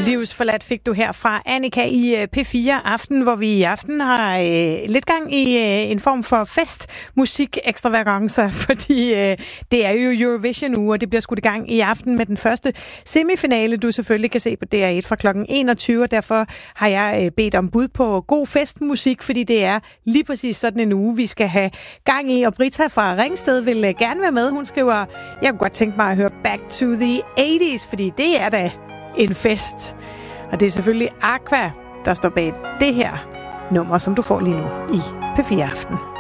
Livsforladt fik du her fra Annika i P4 Aften, hvor vi i aften har lidt gang i en form for festmusik-ekstravagancer, fordi det er jo Eurovision-uge, og det bliver skudt i gang i aften med den første semifinale, du selvfølgelig kan se på DR1 fra kl. 21, og derfor har jeg bedt om bud på god festmusik, fordi det er lige præcis sådan en uge, vi skal have gang i, og Britta fra Ringsted vil gerne være med. Hun skriver, jeg kunne godt tænke mig at høre Back to the 80's, fordi det er da en fest. Og det er selvfølgelig Aqua, der står bag det her nummer, som du får lige nu i P4 Aften.